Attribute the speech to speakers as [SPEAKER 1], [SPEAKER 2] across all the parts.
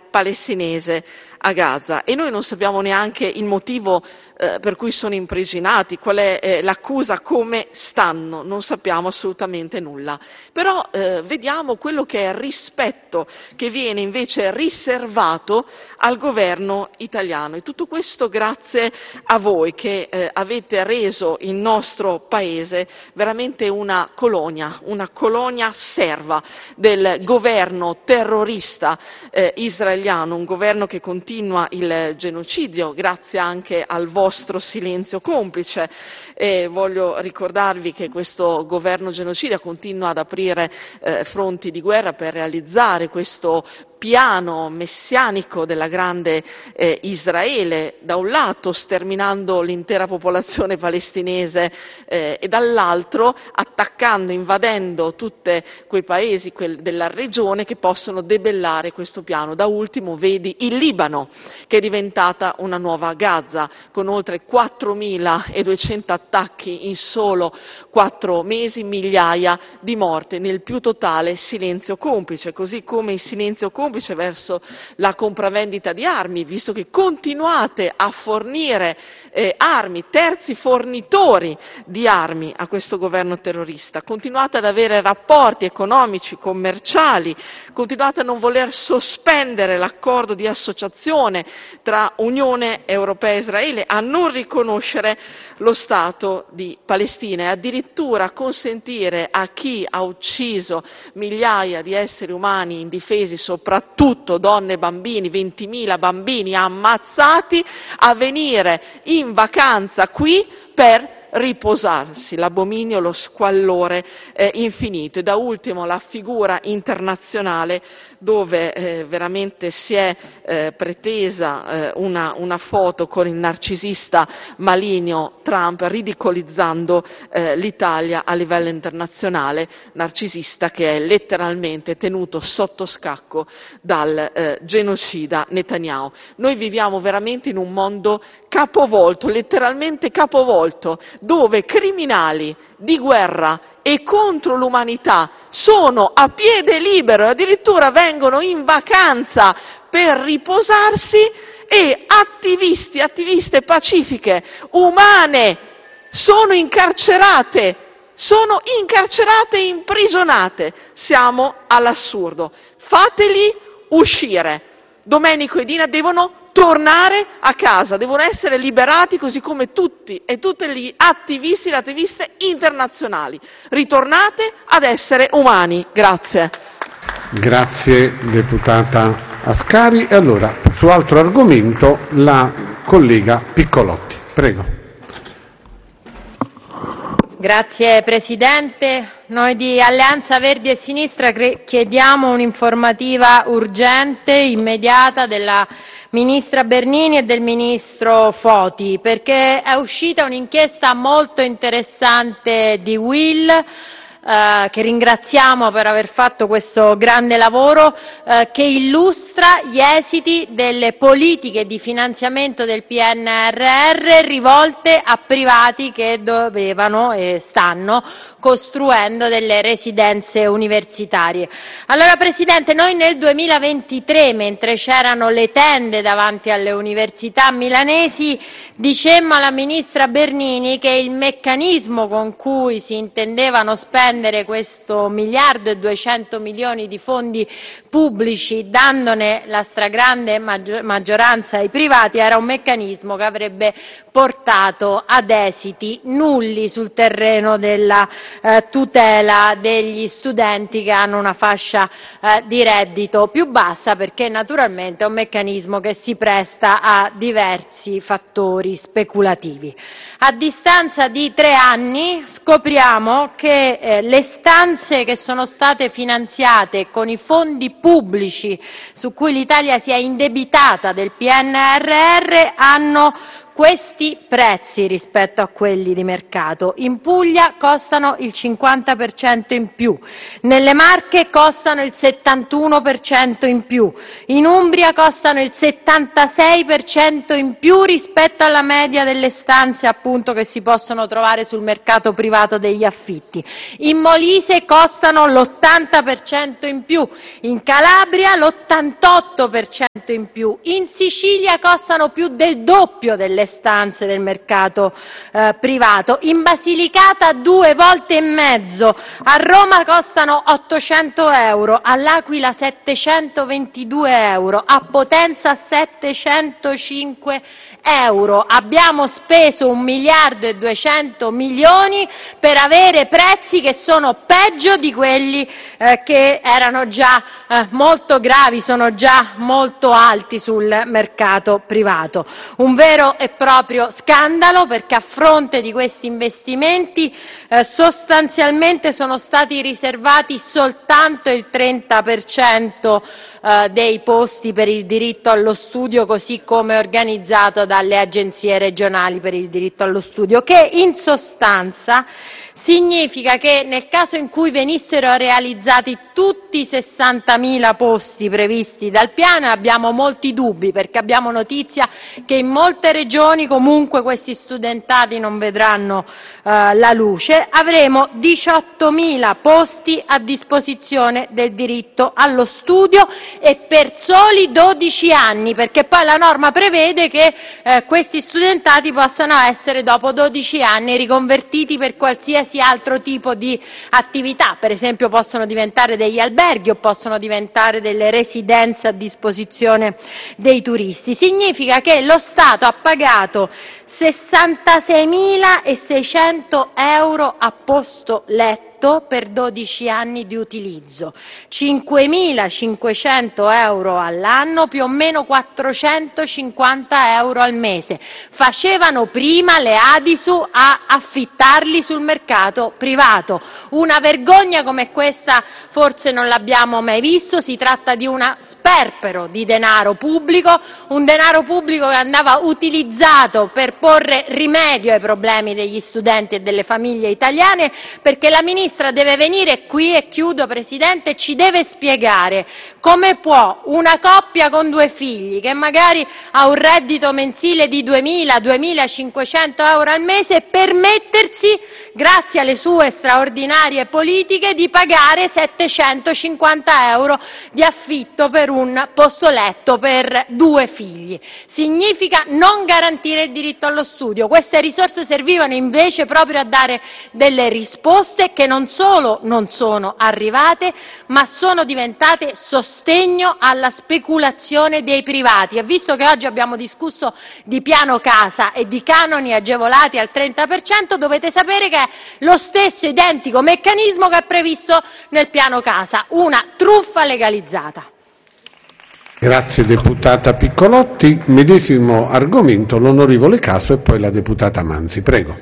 [SPEAKER 1] palestinese a Gaza, e noi non sappiamo neanche il motivo per cui sono imprigionati, qual è l'accusa, come stanno, non sappiamo assolutamente nulla. Però vediamo quello che è il rispetto che viene invece riservato al governo italiano, e tutto questo grazie a voi che avete reso il nostro paese veramente una colonia serva del governo terrorista israeliano, un governo che continua il genocidio grazie anche al vostro silenzio complice. Voglio ricordarvi che questo governo genocida continua ad aprire fronti di guerra per realizzare questo piano messianico della grande Israele, da un lato sterminando l'intera popolazione palestinese e dall'altro attaccando, invadendo tutti quei paesi della regione che possono debellare questo piano. Da ultimo vedi il Libano, che è diventata una nuova Gaza, con oltre 4.200 attacchi in solo 4 mesi, migliaia di morti, nel più totale silenzio complice, così come il silenzio complice verso la compravendita di armi, visto che continuate a fornire armi, terzi fornitori di armi a questo governo terrorista, continuate ad avere rapporti economici, commerciali, continuate a non voler sospendere l'accordo di associazione tra Unione Europea e Israele, a non riconoscere lo Stato di Palestina e addirittura consentire a chi ha ucciso migliaia di esseri umani indifesi, soprattutto donne e bambini, 20.000 bambini ammazzati, a venire in vacanza qui per riposarsi, l'abominio, lo squallore infinito. E da ultimo la figura internazionale, dove veramente si è pretesa una foto con il narcisista maligno Trump, ridicolizzando l'Italia a livello internazionale, narcisista che è letteralmente tenuto sotto scacco dal genocida Netanyahu. Noi viviamo veramente in un mondo capovolto, letteralmente capovolto, dove criminali di guerra e contro l'umanità sono a piede libero e addirittura vengono in vacanza per riposarsi, e attiviste pacifiche, umane, sono incarcerate e imprigionate. Siamo all'assurdo. Fateli uscire. Domenico e Dina devono tornare a casa, devono essere liberati, così come tutti e tutte gli attivisti e le attiviste internazionali. Ritornate ad essere umani. Grazie.
[SPEAKER 2] Grazie deputata Ascari. E allora, su altro argomento, la collega Piccolotti. Prego.
[SPEAKER 3] Grazie Presidente. Noi di Alleanza Verdi e Sinistra chiediamo un'informativa urgente, immediata, della Ministra Bernini e del Ministro Foti, perché è uscita un'inchiesta molto interessante di Will, che ringraziamo per aver fatto questo grande lavoro, che illustra gli esiti delle politiche di finanziamento del PNRR rivolte a privati che dovevano e stanno costruendo delle residenze universitarie. Allora Presidente, noi nel 2023, mentre c'erano le tende davanti alle università milanesi, dicemmo alla Ministra Bernini che il meccanismo con cui si intendevano spendere questo 1.200 milioni di fondi pubblici, dandone la stragrande maggioranza ai privati, era un meccanismo che avrebbe portato ad esiti nulli sul terreno della tutela degli studenti che hanno una fascia di reddito più bassa, perché naturalmente è un meccanismo che si presta a diversi fattori speculativi. A distanza di 3 anni scopriamo che le stanze che sono state finanziate con i fondi pubblici su cui l'Italia si è indebitata del PNRR hanno questi prezzi rispetto a quelli di mercato. In Puglia costano il 50% in più, nelle Marche costano il 71% in più, in Umbria costano il 76% in più rispetto alla media delle stanze appunto che si possono trovare sul mercato privato degli affitti. In Molise costano l'80% in più, in Calabria l'88% 10% in più. In Sicilia costano più del doppio delle stanze del mercato privato, in Basilicata 2 volte e mezzo, a Roma costano 800 euro, all'Aquila 722 euro, a Potenza 705 euro. Abbiamo speso 1 miliardo e 200 milioni per avere prezzi che sono peggio di quelli che erano già molto gravi, sono già molto alti sul mercato privato. Un vero e proprio scandalo, perché a fronte di questi investimenti sostanzialmente sono stati riservati soltanto il 30% dei posti per il diritto allo studio, così come organizzato dalle agenzie regionali per il diritto allo studio, che in sostanza significa che nel caso in cui venissero realizzati tutti i 60.000 posti previsti dal piano, e abbiamo molti dubbi perché abbiamo notizia che in molte regioni comunque questi studentati non vedranno la luce, avremo 18.000 posti a disposizione del diritto allo studio e per soli 12 anni, perché poi la norma prevede che questi studentati possano essere dopo 12 anni riconvertiti per qualsiasi altro tipo di attività, per esempio possono diventare degli alberghi o possono diventare delle residenze a disposizione dei turisti. Significa che lo Stato ha pagato 66.600 euro a posto letto per 12 anni di utilizzo, 5.500 euro all'anno, più o meno 450 euro al mese. Facevano prima le Adisu a affittarli sul mercato privato. Una vergogna come questa forse non l'abbiamo mai visto. Si tratta di una sperpero di denaro pubblico, un denaro pubblico che andava utilizzato per porre rimedio ai problemi degli studenti e delle famiglie italiane, perché la Ministra deve venire qui, e chiudo Presidente, ci deve spiegare come può una coppia con 2 figli che magari ha un reddito mensile di 2.000-2.500 euro al mese permettersi, grazie alle sue straordinarie politiche, di pagare 750 euro di affitto per un posto letto per 2 figli. Significa non garantire il diritto allo studio. Queste risorse servivano invece proprio a dare delle risposte che non solo non sono arrivate, ma sono diventate sostegno alla speculazione dei privati. E visto che oggi abbiamo discusso di piano casa e di canoni agevolati al 30%, dovete sapere che è lo stesso identico meccanismo che è previsto nel piano casa, una truffa legalizzata.
[SPEAKER 2] Grazie deputata Piccolotti. Medesimo argomento l'onorevole Caso e poi la deputata Manzi. Prego.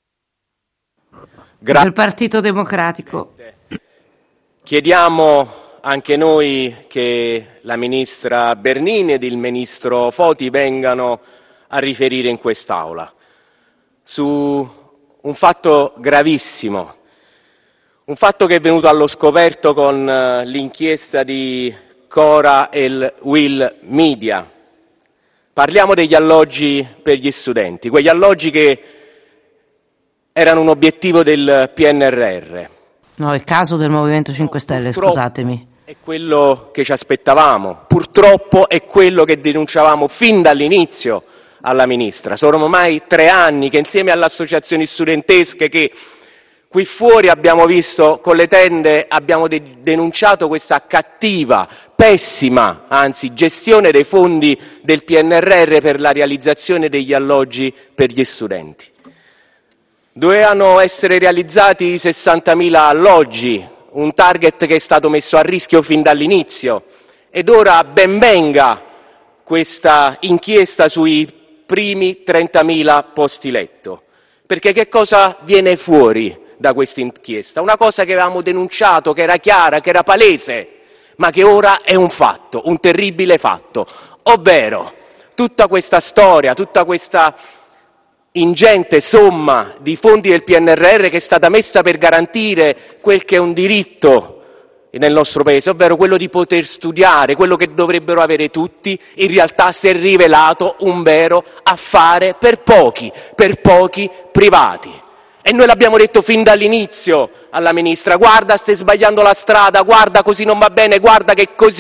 [SPEAKER 4] Del Partito Democratico.
[SPEAKER 5] Chiediamo anche noi che la ministra Bernini ed il ministro Foti vengano a riferire in quest'Aula su un fatto gravissimo, un fatto che è venuto allo scoperto con l'inchiesta di Cora e Will Media. Parliamo degli alloggi per gli studenti, quegli alloggi che erano un obiettivo del PNRR.
[SPEAKER 4] No, il caso del Movimento 5 Stelle, scusatemi.
[SPEAKER 5] È quello che ci aspettavamo, purtroppo è quello che denunciavamo fin dall'inizio alla Ministra. Sono ormai 3 anni che insieme alle associazioni studentesche che qui fuori abbiamo visto con le tende, abbiamo denunciato questa cattiva, pessima, anzi, gestione dei fondi del PNRR per la realizzazione degli alloggi per gli studenti. Dovevano essere realizzati 60.000 alloggi, un target che è stato messo a rischio fin dall'inizio, ed ora ben venga questa inchiesta sui primi 30.000 posti letto. Perché che cosa viene fuori da questa inchiesta? Una cosa che avevamo denunciato, che era chiara, che era palese, ma che ora è un fatto, un terribile fatto, ovvero tutta questa storia, tutta questa ingente somma di fondi del PNRR che è stata messa per garantire quel che è un diritto nel nostro Paese, ovvero quello di poter studiare, quello che dovrebbero avere tutti, in realtà si è rivelato un vero affare per pochi privati. E noi l'abbiamo detto fin dall'inizio alla Ministra: guarda, stai sbagliando la strada, guarda, così non va bene, guarda che così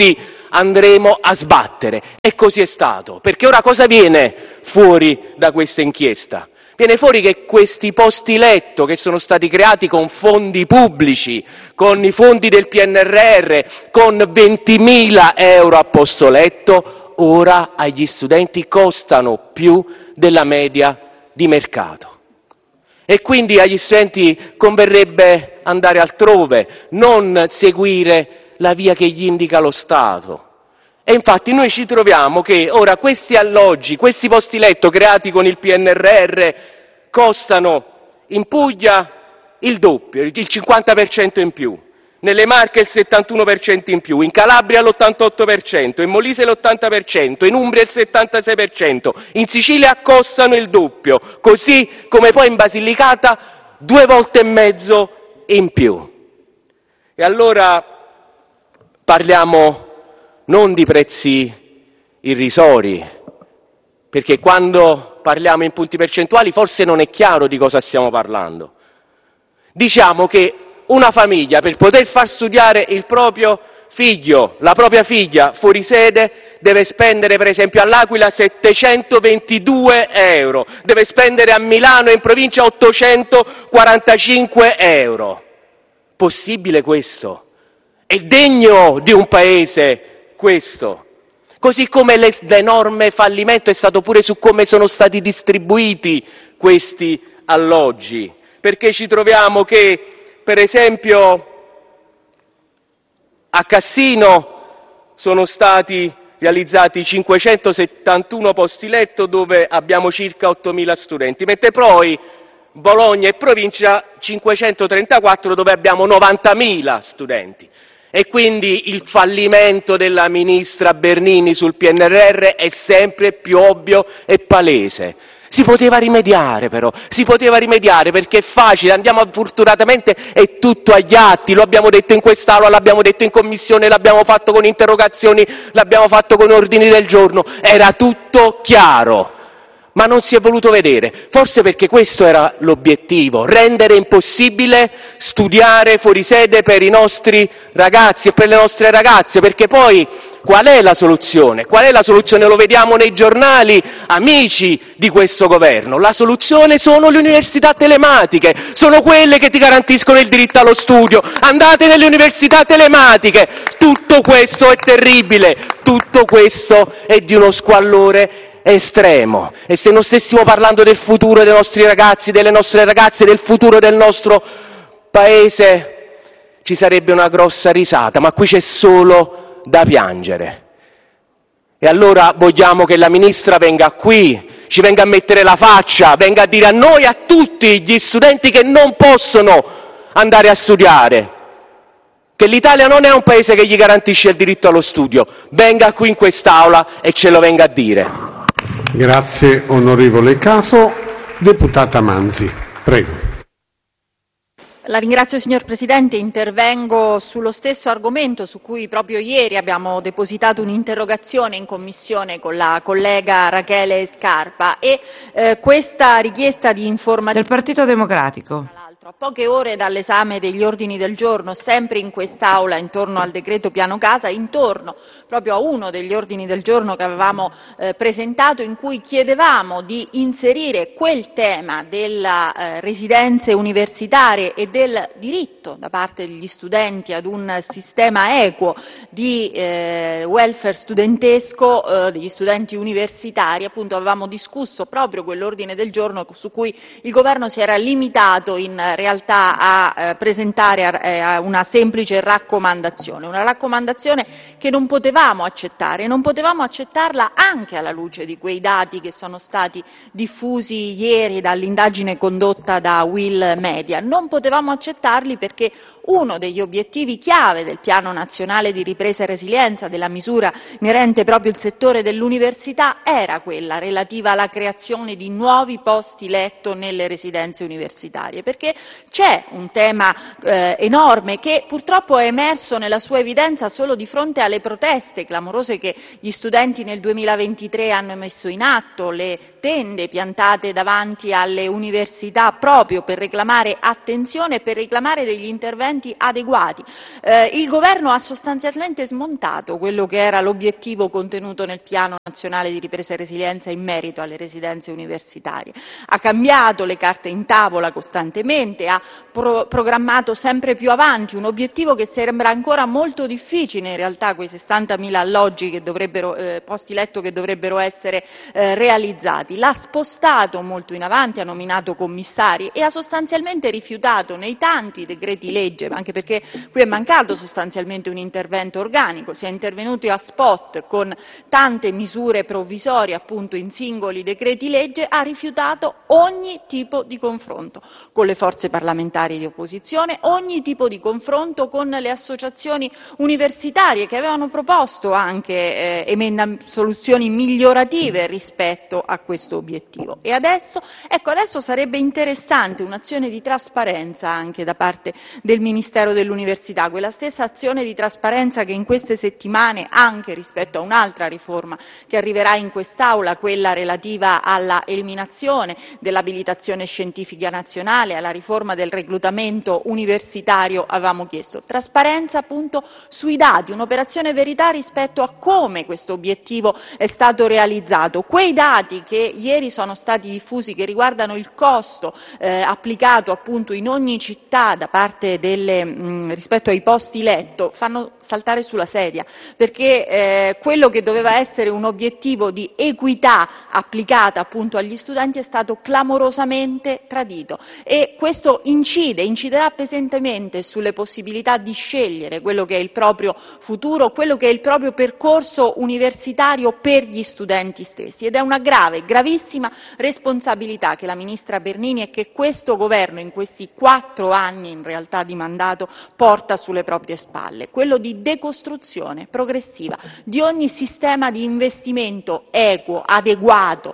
[SPEAKER 5] andremo a sbattere. E così è stato, perché ora cosa viene fuori da questa inchiesta? Viene fuori che questi posti letto che sono stati creati con fondi pubblici, con i fondi del PNRR, con 20.000 euro a posto letto, ora agli studenti costano più della media di mercato. E quindi agli studenti converrebbe andare altrove, non seguire la via che gli indica lo Stato. E infatti noi ci troviamo che ora questi alloggi, questi posti letto creati con il PNRR costano in Puglia il doppio, il 50% in più, nelle Marche il 71% in più, in Calabria l'88%, in Molise l'80%, in Umbria il 76%, in Sicilia costano il doppio, così come poi in Basilicata 2,5 volte in più. E allora parliamo non di prezzi irrisori, perché quando parliamo in punti percentuali forse non è chiaro di cosa stiamo parlando. Diciamo che una famiglia per poter far studiare il proprio figlio, la propria figlia fuori sede, deve spendere per esempio all'Aquila 722 euro, deve spendere a Milano in provincia 845 euro. Possibile questo? È degno di un paese questo? Così come l'enorme fallimento è stato pure su come sono stati distribuiti questi alloggi, perché ci troviamo che, per esempio, a Cassino sono stati realizzati 571 posti letto dove abbiamo circa 8.000 studenti, mentre poi Bologna e provincia 534 dove abbiamo 90.000 studenti. E quindi il fallimento della ministra Bernini sul PNRR è sempre più ovvio e palese. Si poteva rimediare però, perché è facile, fortunatamente è tutto agli atti, lo abbiamo detto in quest'Aula, l'abbiamo detto in Commissione, l'abbiamo fatto con interrogazioni, l'abbiamo fatto con ordini del giorno, era tutto chiaro. Ma non si è voluto vedere, forse perché questo era l'obiettivo, rendere impossibile studiare fuori sede per i nostri ragazzi e per le nostre ragazze, perché poi qual è la soluzione? Qual è la soluzione? Lo vediamo nei giornali, amici di questo governo. La soluzione sono le università telematiche, sono quelle che ti garantiscono il diritto allo studio. Andate nelle università telematiche. Tutto questo è terribile, tutto questo è di uno squallore estremo. E se non stessimo parlando del futuro dei nostri ragazzi, delle nostre ragazze, del futuro del nostro paese, ci sarebbe una grossa risata, ma qui c'è solo da piangere. E allora vogliamo che la ministra venga qui, ci venga a mettere la faccia, venga a dire a noi, a tutti gli studenti che non possono andare a studiare, che l'Italia non è un paese che gli garantisce il diritto allo studio. Venga qui in quest'Aula e ce lo venga a dire.
[SPEAKER 2] Grazie onorevole Caso. Deputata Manzi, prego.
[SPEAKER 6] La ringrazio signor Presidente, intervengo sullo stesso argomento su cui proprio ieri abbiamo depositato un'interrogazione in Commissione con la collega Rachele Scarpa e questa richiesta di informazione
[SPEAKER 4] del Partito Democratico.
[SPEAKER 6] A poche ore dall'esame degli ordini del giorno, sempre in quest'Aula, intorno al decreto Piano Casa, intorno proprio a uno degli ordini del giorno che avevamo presentato, in cui chiedevamo di inserire quel tema delle residenze universitarie e del diritto da parte degli studenti ad un sistema equo di welfare studentesco degli studenti universitari. Appunto avevamo discusso proprio quell'ordine del giorno su cui il Governo si era limitato in realtà a presentare una semplice raccomandazione, una raccomandazione che non potevamo accettare, non potevamo accettarla anche alla luce di quei dati che sono stati diffusi ieri dall'indagine condotta da Will Media. Non potevamo accettarli perché uno degli obiettivi chiave del Piano Nazionale di Ripresa e Resilienza, della misura inerente proprio il settore dell'università, era quella relativa alla creazione di nuovi posti letto nelle residenze universitarie, perché c'è un tema enorme che purtroppo è emerso nella sua evidenza solo di fronte alle proteste clamorose che gli studenti nel 2023 hanno messo in atto, le tende piantate davanti alle università proprio per reclamare attenzione e per reclamare degli interventi adeguati. Il governo ha sostanzialmente smontato quello che era l'obiettivo contenuto nel Piano Nazionale di Ripresa e Resilienza in merito alle residenze universitarie. Ha cambiato le carte in tavola costantemente, ha programmato sempre più avanti un obiettivo che sembra ancora molto difficile, in realtà quei 60.000 alloggi che dovrebbero, posti letto che dovrebbero essere realizzati. L'ha spostato molto in avanti, ha nominato commissari e ha sostanzialmente rifiutato nei tanti decreti legge, anche perché qui è mancato sostanzialmente un intervento organico, si è intervenuti a spot con tante misure provvisorie appunto in singoli decreti legge, ha rifiutato ogni tipo di confronto con le forze parlamentari di opposizione, ogni tipo di confronto con le associazioni universitarie che avevano proposto anche soluzioni migliorative rispetto a questo obiettivo. E adesso, ecco, adesso sarebbe interessante un'azione di trasparenza anche da parte del Ministero dell'Università, quella stessa azione di trasparenza che in queste settimane, anche rispetto a un'altra riforma che arriverà in quest'Aula, quella relativa alla eliminazione dell'abilitazione scientifica nazionale, alla riforma del reclutamento universitario, avevamo chiesto. Trasparenza appunto sui dati, un'operazione verità rispetto a come questo obiettivo è stato realizzato. Quei dati che ieri sono stati diffusi, che riguardano il costo applicato appunto in ogni città da parte rispetto ai posti letto, fanno saltare sulla sedia, perché quello che doveva essere un obiettivo di equità applicata appunto agli studenti è stato clamorosamente tradito e questo inciderà pesantemente sulle possibilità di scegliere quello che è il proprio futuro, quello che è il proprio percorso universitario per gli studenti stessi, ed è una gravissima responsabilità che la Ministra Bernini e che questo Governo in questi 4 anni in realtà di mandato porta sulle proprie spalle, quello di decostruzione progressiva di ogni sistema di investimento equo, adeguato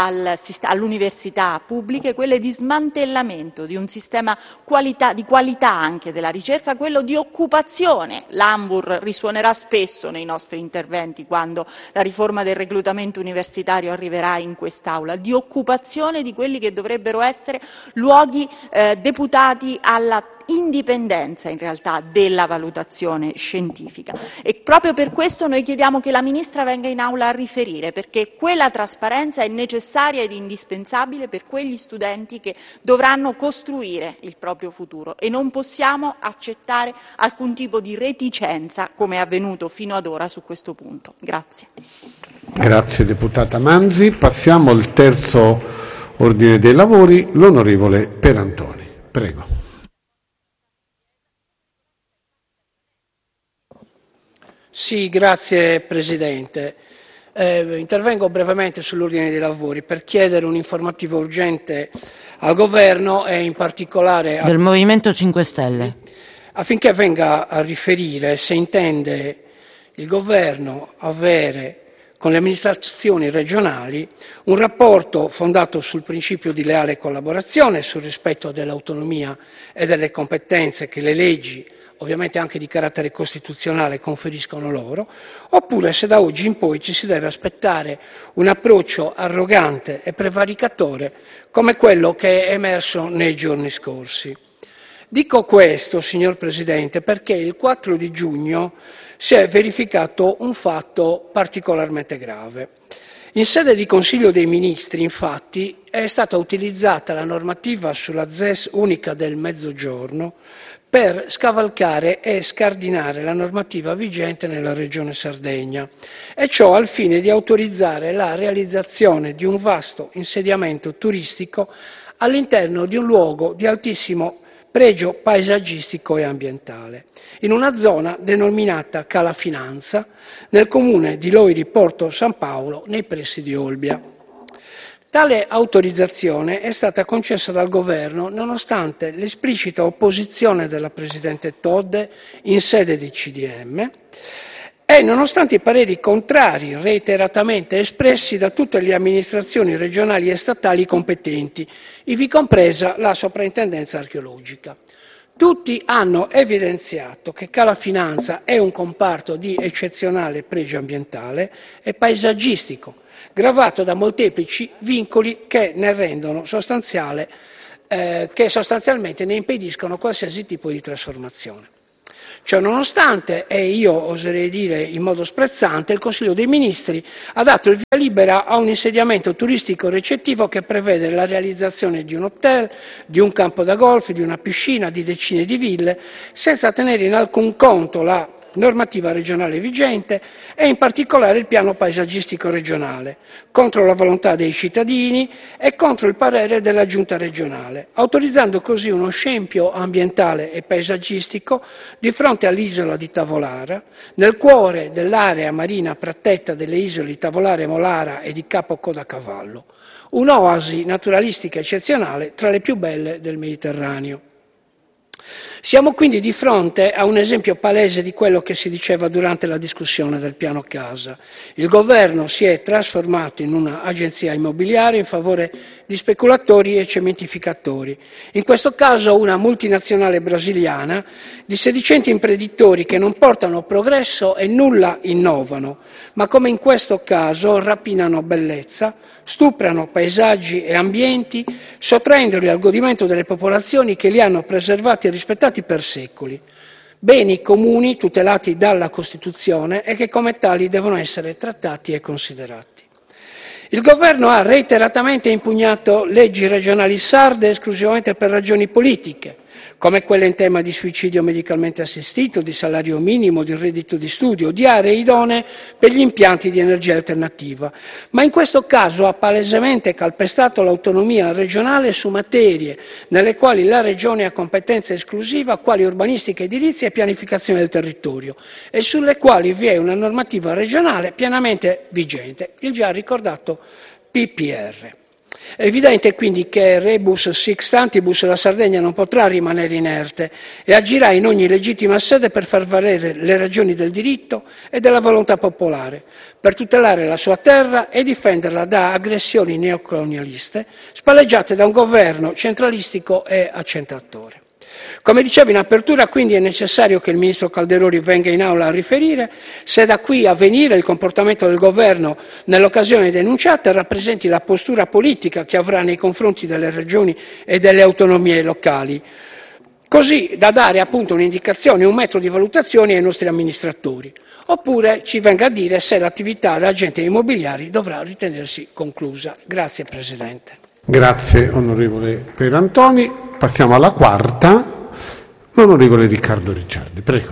[SPEAKER 6] all'università pubbliche, quello di smantellamento di un sistema di qualità anche della ricerca, quello di occupazione. L'ANVUR risuonerà spesso nei nostri interventi quando la riforma del reclutamento universitario arriverà in quest'Aula, di occupazione di quelli che dovrebbero essere luoghi deputati alla indipendenza in realtà della valutazione scientifica, e proprio per questo noi chiediamo che la Ministra venga in Aula a riferire, perché quella trasparenza è necessaria ed indispensabile per quegli studenti che dovranno costruire il proprio futuro e non possiamo accettare alcun tipo di reticenza come è avvenuto fino ad ora su questo punto. Grazie.
[SPEAKER 2] Grazie deputata Manzi. Passiamo al terzo ordine dei lavori, l'onorevole Perantoni. Prego.
[SPEAKER 7] Sì, grazie Presidente. Intervengo brevemente sull'ordine dei lavori per chiedere un'informativa urgente al Governo e in particolare
[SPEAKER 4] del Movimento 5 Stelle
[SPEAKER 7] affinché venga a riferire se intende il Governo avere con le amministrazioni regionali un rapporto fondato sul principio di leale collaborazione, sul rispetto dell'autonomia e delle competenze che le leggi, ovviamente anche di carattere costituzionale, conferiscono loro, oppure se da oggi in poi ci si deve aspettare un approccio arrogante e prevaricatore come quello che è emerso nei giorni scorsi. Dico questo, signor Presidente, perché il 4 di giugno si è verificato un fatto particolarmente grave. In sede di Consiglio dei Ministri, infatti, è stata utilizzata la normativa sulla ZES unica del Mezzogiorno per scavalcare e scardinare la normativa vigente nella Regione Sardegna, e ciò al fine di autorizzare la realizzazione di un vasto insediamento turistico all'interno di un luogo di altissimo pregio paesaggistico e ambientale, in una zona denominata Cala Finanza, nel comune di Loiri Porto San Paolo, nei pressi di Olbia. Tale autorizzazione è stata concessa dal Governo nonostante l'esplicita opposizione della Presidente Todde in sede di CDM e nonostante i pareri contrari reiteratamente espressi da tutte le amministrazioni regionali e statali competenti, ivi compresa la Soprintendenza Archeologica. Tutti hanno evidenziato che Cala Finanza è un comparto di eccezionale pregio ambientale e paesaggistico, gravato da molteplici vincoli che ne rendono che sostanzialmente ne impediscono qualsiasi tipo di trasformazione. Ciò nonostante, e io oserei dire in modo sprezzante, il Consiglio dei Ministri ha dato il via libera a un insediamento turistico ricettivo che prevede la realizzazione di un hotel, di un campo da golf, di una piscina, di decine di ville, senza tenere in alcun conto la normativa regionale vigente e in particolare il piano paesaggistico regionale, contro la volontà dei cittadini e contro il parere della giunta regionale, autorizzando così uno scempio ambientale e paesaggistico di fronte all'isola di Tavolara, nel cuore dell'area marina protetta delle isole di Tavolara e Molara e di Capo Codacavallo, un'oasi naturalistica eccezionale tra le più belle del Mediterraneo. Siamo quindi di fronte a un esempio palese di quello che si diceva durante la discussione del piano casa. Il governo si è trasformato in un'agenzia immobiliare in favore di speculatori e cementificatori. In questo caso una multinazionale brasiliana di sedicenti imprenditori che non portano progresso e nulla innovano, ma come in questo caso rapinano bellezza, stuprano paesaggi e ambienti, sottraendoli al godimento delle popolazioni che li hanno preservati e rispettati per secoli. Beni comuni tutelati dalla Costituzione e che come tali devono essere trattati e considerati. Il governo ha reiteratamente impugnato leggi regionali sarde esclusivamente per ragioni politiche, come quelle in tema di suicidio medicalmente assistito, di salario minimo, di reddito di studio, di aree idonee per gli impianti di energia alternativa. Ma in questo caso ha palesemente calpestato l'autonomia regionale su materie nelle quali la Regione ha competenza esclusiva, quali urbanistica, edilizia e pianificazione del territorio, e sulle quali vi è una normativa regionale pienamente vigente, il già ricordato PPR. È evidente quindi che rebus sic stantibus la Sardegna non potrà rimanere inerte e agirà in ogni legittima sede per far valere le ragioni del diritto e della volontà popolare, per tutelare la sua terra e difenderla da aggressioni neocolonialiste spalleggiate da un governo centralistico e accentratore. Come dicevo in apertura, quindi è necessario che il ministro Calderoli venga in aula a riferire se da qui a venire il comportamento del governo nell'occasione denunciata rappresenti la postura politica che avrà nei confronti delle regioni e delle autonomie locali, così da dare appunto un'indicazione, un metro di valutazione ai nostri amministratori, oppure ci venga a dire se l'attività da agenti immobiliari dovrà ritenersi conclusa. Grazie Presidente.
[SPEAKER 2] Grazie onorevole Pierantoni. Passiamo alla quarta, l'onorevole Riccardo Ricciardi, prego.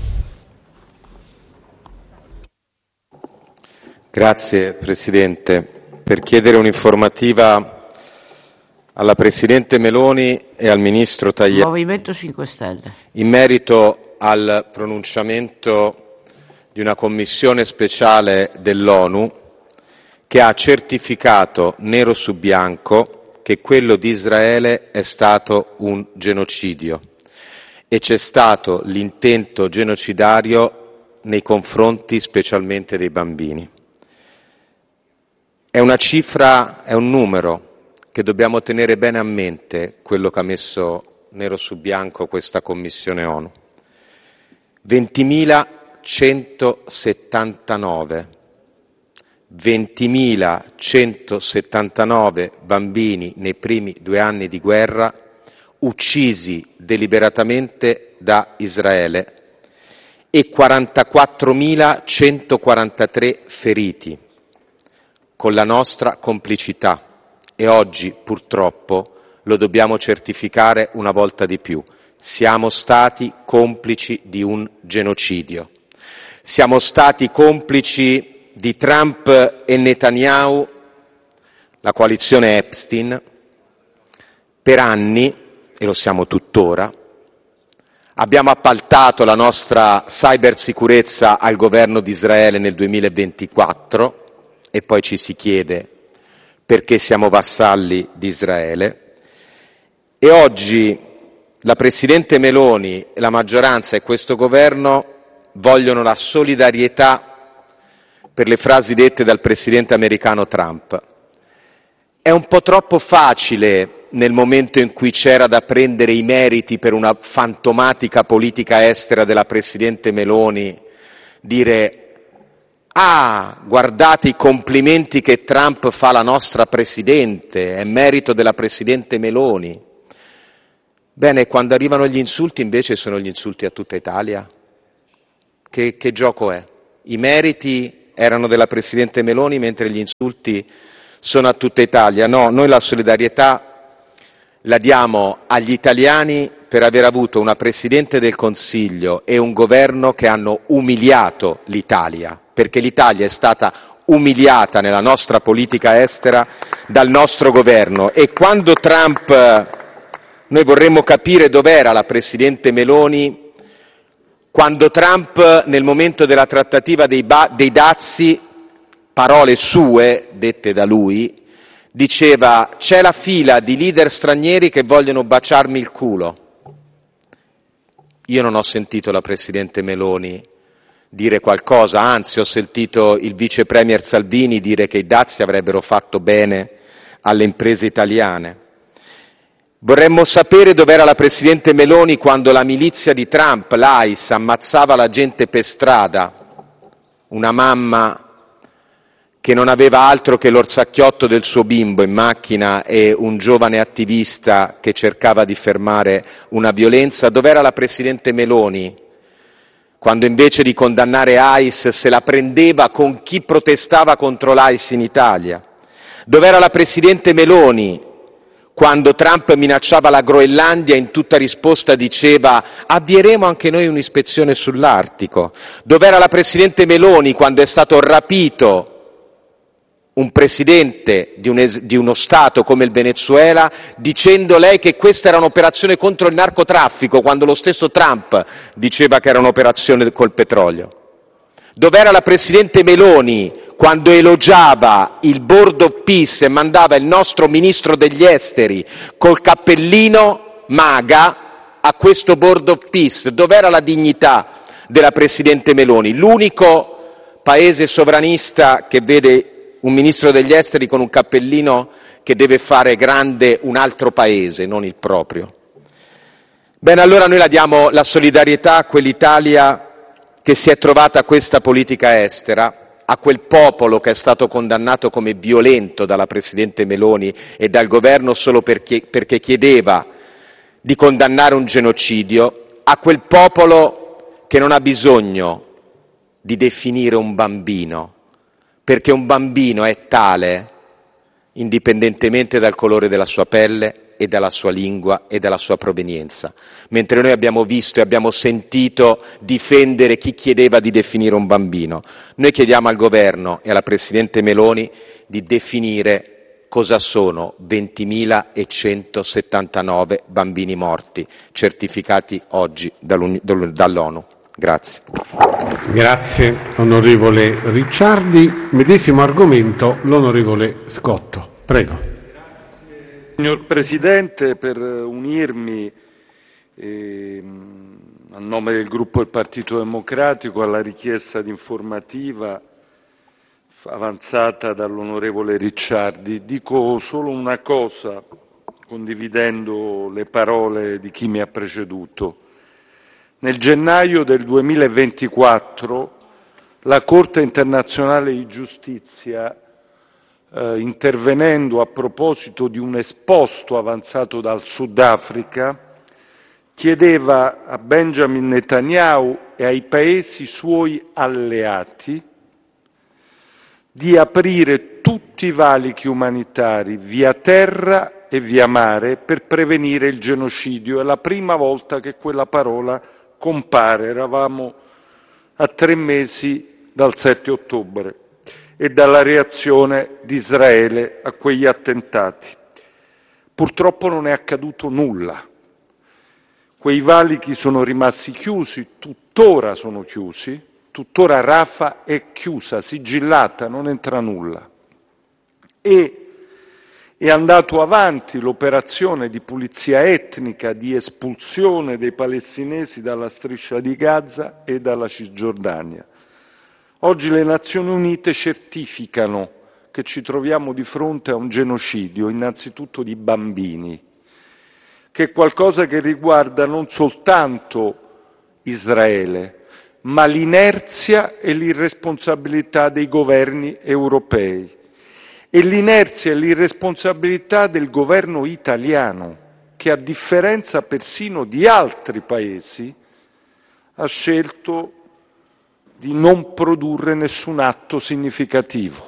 [SPEAKER 5] Grazie Presidente. Per chiedere un'informativa alla Presidente Meloni e al Ministro Tajani
[SPEAKER 4] Movimento 5 Stelle
[SPEAKER 5] in merito al pronunciamento di una commissione speciale dell'ONU che ha certificato nero su bianco che quello di Israele è stato un genocidio e c'è stato l'intento genocidario nei confronti specialmente dei bambini. È una cifra, è un numero che dobbiamo tenere bene a mente, quello che ha messo nero su bianco questa Commissione ONU. 20.179 bambini nei primi 2 anni di guerra uccisi deliberatamente da Israele e 44.143 feriti con la nostra complicità e oggi purtroppo lo dobbiamo certificare una volta di più. Siamo stati complici di un genocidio. Siamo stati complici di Trump e Netanyahu, la coalizione Epstein, per anni, e lo siamo tuttora. Abbiamo appaltato la nostra cybersicurezza al governo di Israele nel 2024 e poi ci si chiede perché siamo vassalli di Israele. E oggi la Presidente Meloni, la maggioranza e questo governo vogliono la solidarietà per le frasi dette dal presidente americano Trump. È un po' troppo facile, nel momento in cui c'era da prendere i meriti per una fantomatica politica estera della presidente Meloni, dire «Ah, guardate i complimenti che Trump fa alla nostra Presidente, è merito della Presidente Meloni». Bene, quando arrivano gli insulti invece sono gli insulti a tutta Italia. Che gioco è? I meriti erano della Presidente Meloni mentre gli insulti sono a tutta Italia. No, noi la solidarietà la diamo agli italiani per aver avuto una Presidente del Consiglio e un governo che hanno umiliato l'Italia, perché l'Italia è stata umiliata nella nostra politica estera dal nostro governo. E quando noi vorremmo capire dov'era la Presidente Meloni quando Trump, nel momento della trattativa dei dazi, parole sue, dette da lui, diceva «c'è la fila di leader stranieri che vogliono baciarmi il culo». Io non ho sentito la Presidente Meloni dire qualcosa, anzi ho sentito il Vice Premier Salvini dire che i dazi avrebbero fatto bene alle imprese italiane. Vorremmo sapere dov'era la Presidente Meloni quando la milizia di Trump, l'ICE, ammazzava la gente per strada, una mamma che non aveva altro che l'orsacchiotto del suo bimbo in macchina e un giovane attivista che cercava di fermare una violenza. Dov'era la Presidente Meloni quando invece di condannare ICE se la prendeva con chi protestava contro l'ICE in Italia? Dov'era la Presidente Meloni quando Trump minacciava la Groenlandia e in tutta risposta diceva avvieremo anche noi un'ispezione sull'Artico? Dov'era la Presidente Meloni quando è stato rapito un presidente di uno Stato come il Venezuela dicendo lei che questa era un'operazione contro il narcotraffico quando lo stesso Trump diceva che era un'operazione col petrolio? Dov'era la Presidente Meloni quando elogiava il Board of Peace e mandava il nostro Ministro degli Esteri col cappellino MAGA a questo Board of Peace? Dov'era la dignità della Presidente Meloni? L'unico paese sovranista che vede un Ministro degli Esteri con un cappellino che deve fare grande un altro paese, non il proprio. Bene, allora noi la diamo la solidarietà a quell'Italia che si è trovata a questa politica estera, a quel popolo che è stato condannato come violento dalla Presidente Meloni e dal governo solo perché chiedeva di condannare un genocidio, a quel popolo che non ha bisogno di definire un bambino, perché un bambino è tale indipendentemente dal colore della sua pelle e dalla sua lingua e dalla sua provenienza, mentre noi abbiamo visto e abbiamo sentito difendere chi chiedeva di definire un bambino. Noi chiediamo al governo e alla Presidente Meloni di definire cosa sono 20.179 bambini morti certificati oggi dall'ONU. Grazie.
[SPEAKER 2] Grazie onorevole Ricciardi. Medesimo argomento l'onorevole Scotto. Prego.
[SPEAKER 8] Signor Presidente, per unirmi a nome del gruppo del Partito Democratico alla richiesta di informativa avanzata dall'onorevole Ricciardi, dico solo una cosa, condividendo le parole di chi mi ha preceduto. Nel gennaio del 2024 la Corte internazionale di giustizia, intervenendo a proposito di un esposto avanzato dal Sudafrica, chiedeva a Benjamin Netanyahu e ai paesi suoi alleati di aprire tutti i valichi umanitari via terra e via mare per prevenire il genocidio. È la prima volta che quella parola compare. Eravamo a 3 mesi dal 7 ottobre e dalla reazione di Israele a quegli attentati. Purtroppo non è accaduto nulla. Quei valichi sono rimasti chiusi, tuttora sono chiusi, tuttora Rafah è chiusa, sigillata, non entra nulla. E È andato avanti l'operazione di pulizia etnica, di espulsione dei palestinesi dalla striscia di Gaza e dalla Cisgiordania. Oggi le Nazioni Unite certificano che ci troviamo di fronte a un genocidio, innanzitutto di bambini, che è qualcosa che riguarda non soltanto Israele, ma l'inerzia e l'irresponsabilità dei governi europei e l'inerzia e l'irresponsabilità del governo italiano, che a differenza persino di altri paesi ha scelto di non produrre nessun atto significativo.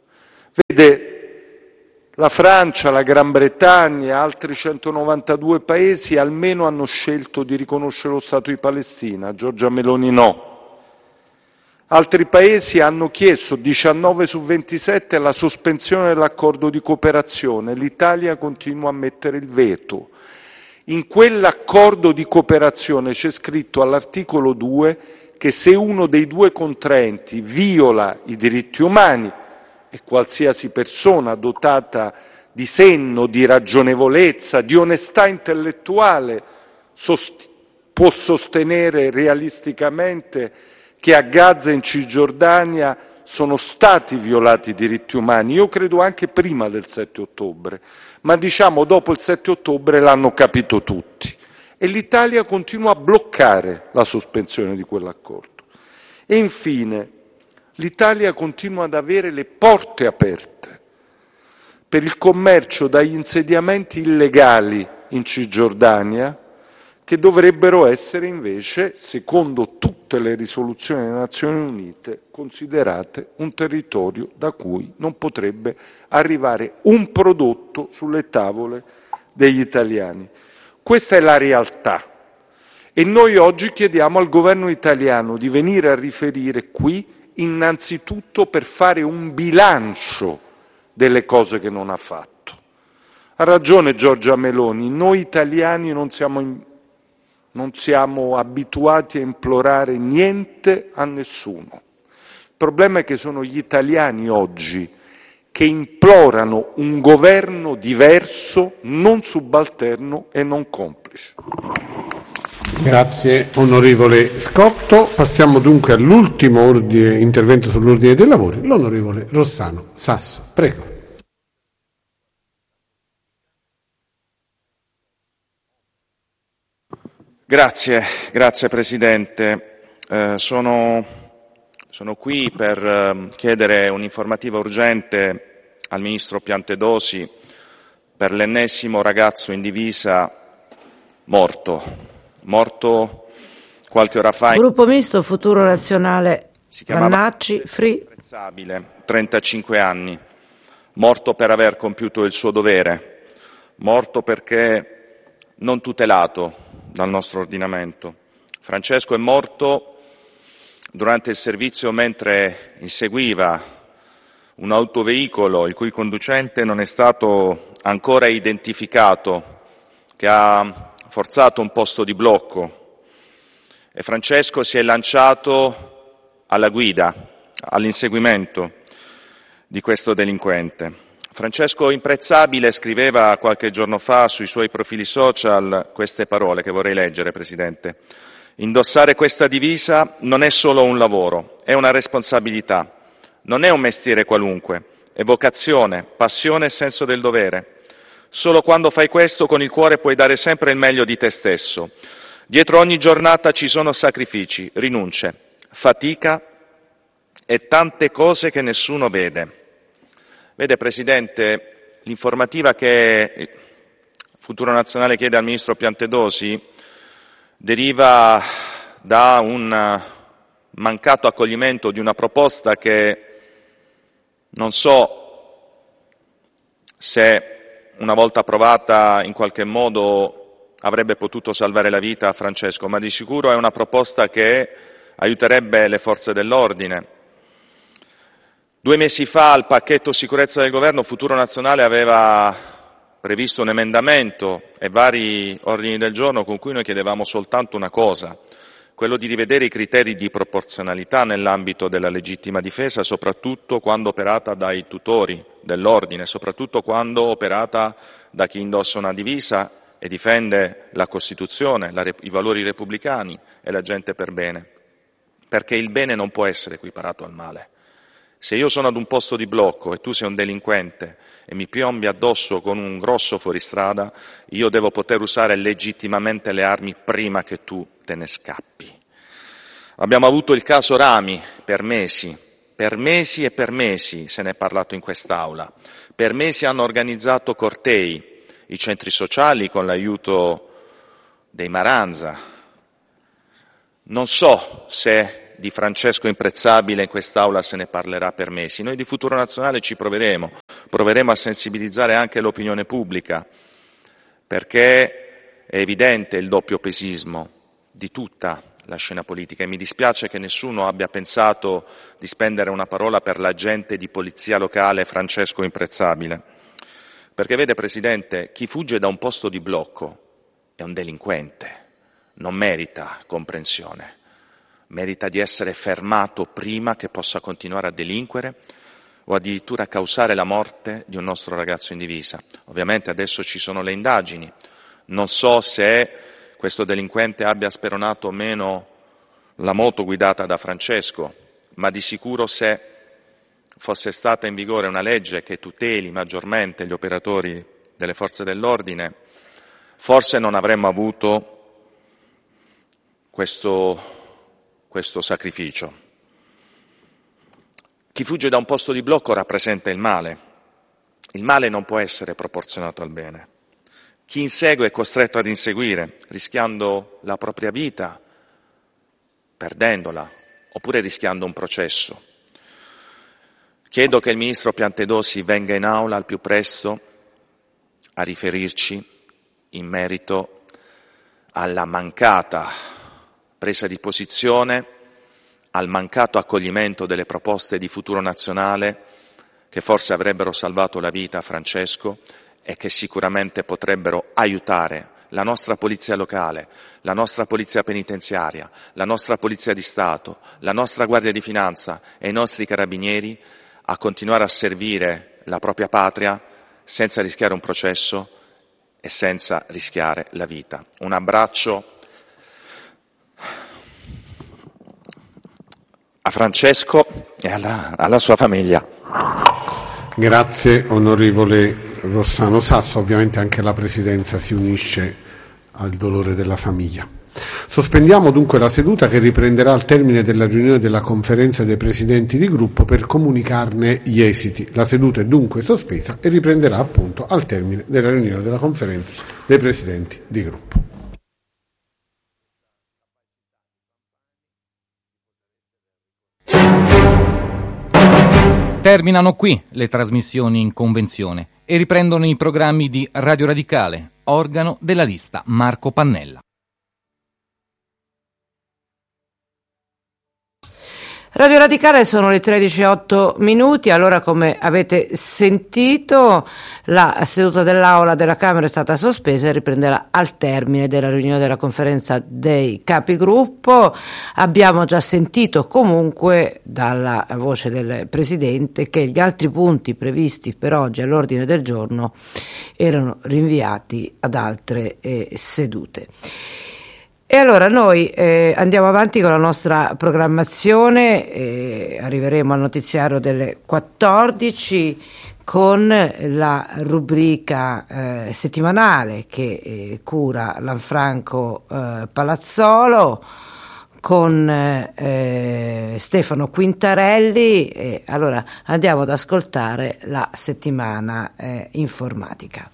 [SPEAKER 8] Vede, la Francia, la Gran Bretagna, altri 192 paesi almeno hanno scelto di riconoscere lo Stato di Palestina, Giorgia Meloni no. Altri paesi hanno chiesto, 19 su 27, la sospensione dell'accordo di cooperazione. L'Italia continua a mettere il veto. In quell'accordo di cooperazione c'è scritto all'articolo 2 che se uno dei due contraenti viola i diritti umani, e qualsiasi persona dotata di senno, di ragionevolezza, di onestà intellettuale può sostenere realisticamente che a Gaza e in Cisgiordania sono stati violati i diritti umani, io credo anche prima del 7 ottobre, ma diciamo dopo il 7 ottobre l'hanno capito tutti. E l'Italia continua a bloccare la sospensione di quell'accordo. E infine, l'Italia continua ad avere le porte aperte per il commercio dagli insediamenti illegali in Cisgiordania, che dovrebbero essere invece, secondo tutte le risoluzioni delle Nazioni Unite, considerate un territorio da cui non potrebbe arrivare un prodotto sulle tavole degli italiani. Questa è la realtà e noi oggi chiediamo al governo italiano di venire a riferire qui innanzitutto per fare un bilancio delle cose che non ha fatto. Ha ragione Giorgia Meloni, noi italiani non siamo abituati a implorare niente a nessuno. Il problema è che sono gli italiani oggi che implorano un governo diverso, non subalterno e non complice.
[SPEAKER 2] Grazie onorevole Scotto. Passiamo dunque all'ultimo intervento sull'ordine dei lavori, l'onorevole Rossano Sasso. Prego.
[SPEAKER 9] Grazie Presidente. Sono qui per chiedere un'informativa urgente al Ministro Piantedosi per l'ennesimo ragazzo in divisa morto qualche ora fa.
[SPEAKER 4] Gruppo Misto, Futuro Nazionale, Vannacci, Free.
[SPEAKER 9] 35 anni, morto per aver compiuto il suo dovere, morto perché non tutelato dal nostro ordinamento. Francesco è morto durante il servizio mentre inseguiva un autoveicolo il cui conducente non è stato ancora identificato, che ha forzato un posto di blocco e Francesco si è lanciato alla guida, all'inseguimento di questo delinquente. Francesco Imprezzabile scriveva qualche giorno fa sui suoi profili social queste parole che vorrei leggere, Presidente. Indossare questa divisa non è solo un lavoro, è una responsabilità. Non è un mestiere qualunque, è vocazione, passione e senso del dovere. Solo quando fai questo con il cuore puoi dare sempre il meglio di te stesso. Dietro ogni giornata ci sono sacrifici, rinunce, fatica e tante cose che nessuno vede. Vede, Presidente, l'informativa che Futuro Nazionale chiede al Ministro Piantedosi deriva da un mancato accoglimento di una proposta che non so se una volta approvata in qualche modo avrebbe potuto salvare la vita a Francesco, ma di sicuro è una proposta che aiuterebbe le forze dell'ordine. 2 mesi fa al pacchetto sicurezza del governo Futuro Nazionale aveva previsto un emendamento e vari ordini del giorno con cui noi chiedevamo soltanto una cosa, quello di rivedere i criteri di proporzionalità nell'ambito della legittima difesa, soprattutto quando operata dai tutori dell'ordine, soprattutto quando operata da chi indossa una divisa e difende la Costituzione, i valori repubblicani e la gente per bene, perché il bene non può essere equiparato al male. Se io sono ad un posto di blocco e tu sei un delinquente e mi piombi addosso con un grosso fuoristrada, io devo poter usare legittimamente le armi prima che tu te ne scappi. Abbiamo avuto il caso Rami per mesi e per mesi se ne è parlato in quest'Aula. Per mesi hanno organizzato cortei, i centri sociali con l'aiuto dei Maranza. Non so se di Francesco Imprezzabile in quest'Aula se ne parlerà per mesi. Noi di Futuro Nazionale ci proveremo a sensibilizzare anche l'opinione pubblica, perché è evidente il doppiopesismo di tutta la scena politica e mi dispiace che nessuno abbia pensato di spendere una parola per l'agente di polizia locale Francesco Imprezzabile. Perché vede, Presidente, chi fugge da un posto di blocco è un delinquente, non merita comprensione. Merita di essere fermato prima che possa continuare a delinquere o addirittura causare la morte di un nostro ragazzo in divisa. Ovviamente adesso ci sono le indagini. Non so se questo delinquente abbia speronato o meno la moto guidata da Francesco, ma di sicuro se fosse stata in vigore una legge che tuteli maggiormente gli operatori delle forze dell'ordine, forse non avremmo avuto questo sacrificio. Chi fugge da un posto di blocco rappresenta il male. Il male non può essere proporzionato al bene. Chi insegue è costretto ad inseguire, rischiando la propria vita, perdendola, oppure rischiando un processo. Chiedo che il Ministro Piantedosi venga in Aula al più presto a riferirci in merito alla mancata presa di posizione, al mancato accoglimento delle proposte di Futuro Nazionale che forse avrebbero salvato la vita a Francesco e che sicuramente potrebbero aiutare la nostra polizia locale, la nostra polizia penitenziaria, la nostra polizia di Stato, la nostra Guardia di Finanza e i nostri carabinieri a continuare a servire la propria patria senza rischiare un processo e senza rischiare la vita. Un abbraccio a Francesco e alla sua famiglia.
[SPEAKER 2] Grazie onorevole Rossano Sasso, ovviamente anche la Presidenza si unisce al dolore della famiglia. Sospendiamo dunque la seduta che riprenderà al termine della riunione della Conferenza dei Presidenti di Gruppo per comunicarne gli esiti. La seduta è dunque sospesa e riprenderà appunto al termine della riunione della Conferenza dei Presidenti di Gruppo.
[SPEAKER 10] Terminano qui le trasmissioni in convenzione e riprendono i programmi di Radio Radicale, organo della lista Marco Pannella.
[SPEAKER 4] Radio Radicale sono le 13:08. Allora, come avete sentito, la seduta dell'Aula della Camera è stata sospesa e riprenderà al termine della riunione della Conferenza dei Capigruppo. Abbiamo già sentito comunque dalla voce del Presidente che gli altri punti previsti per oggi all'ordine del giorno erano rinviati ad altre sedute. E allora noi andiamo avanti con la nostra programmazione, arriveremo al notiziario delle 14 con la rubrica settimanale che cura Lanfranco Palazzolo con Stefano Quintarelli. Allora andiamo ad ascoltare la settimana informatica.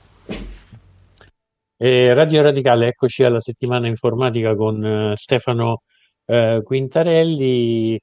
[SPEAKER 11] Radio Radicale, eccoci alla settimana informatica con Stefano Quintarelli.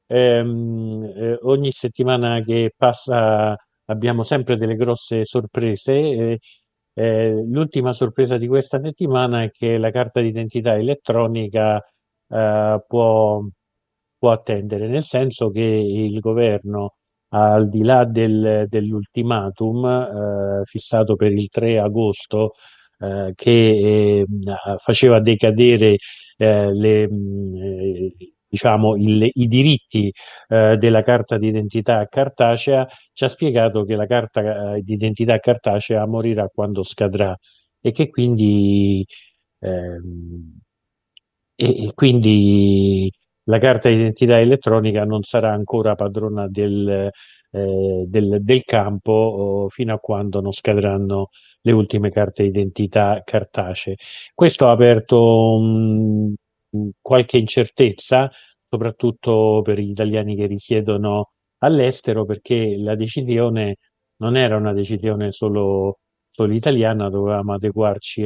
[SPEAKER 11] Ogni settimana che passa abbiamo sempre delle grosse sorprese. L'ultima sorpresa di questa settimana è che la carta d'identità elettronica può attendere, nel senso che il governo, al di là dell'ultimatum fissato per il 3 agosto, che faceva decadere diciamo, i diritti della carta d'identità cartacea, ci ha spiegato che la carta d'identità cartacea morirà quando scadrà e che ehm, quindi la carta d'identità elettronica non sarà ancora padrona del campo fino a quando non scadranno le ultime carte d'identità cartacee. Questo ha aperto qualche incertezza, soprattutto per gli italiani che risiedono all'estero, perché la decisione non era una decisione solo italiana, dovevamo adeguarci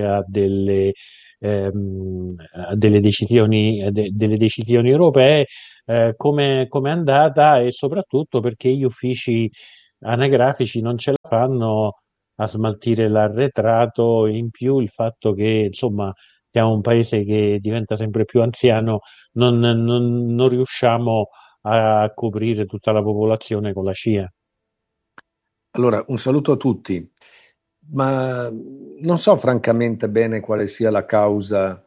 [SPEAKER 11] a delle decisioni europee, come è andata e soprattutto perché gli uffici anagrafici non ce la fanno a smaltire l'arretrato, in più il fatto che insomma siamo un paese che diventa sempre più anziano, non riusciamo a coprire tutta la popolazione con la SCIA.
[SPEAKER 12] Allora, un saluto a tutti, ma non so francamente bene quale sia la causa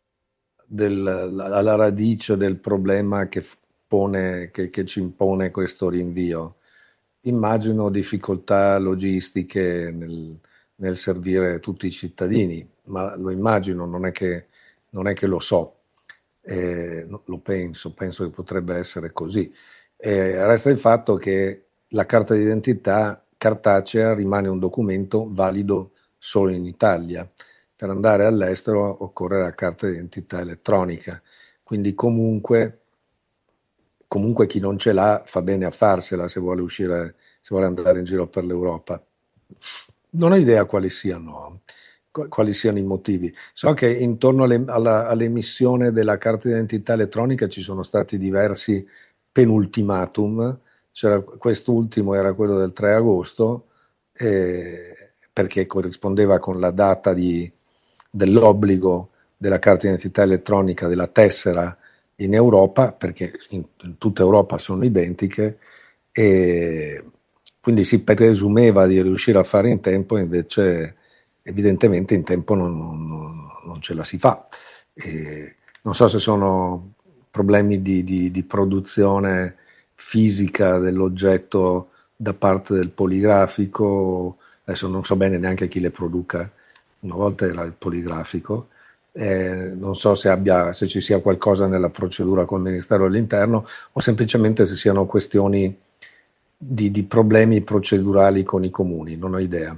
[SPEAKER 12] alla radice del problema che ci impone questo rinvio. Immagino difficoltà logistiche nel servire tutti i cittadini, ma lo immagino, non è che lo so, lo penso che potrebbe essere così. Resta il fatto che la carta d'identità cartacea rimane un documento valido solo in Italia. Per andare all'estero occorre la carta d'identità elettronica, quindi comunque chi non ce l'ha fa bene a farsela se vuole andare in giro per l'Europa. Non ho idea quali siano i motivi. So che intorno all'emissione della carta d'identità elettronica ci sono stati diversi penultimatum. Quest'ultimo era quello del 3 agosto, perché corrispondeva con la data dell'obbligo della carta d'identità elettronica, della tessera in Europa, perché in tutta Europa sono identiche, e quindi si presumeva di riuscire a fare in tempo, invece evidentemente in tempo non ce la si fa. Non so se sono problemi di produzione fisica dell'oggetto da parte del poligrafico, adesso non so bene neanche chi le produca, una volta era il poligrafico. Non so se ci sia qualcosa nella procedura col Ministero dell'Interno o semplicemente se siano questioni di problemi procedurali con i comuni, non ho idea.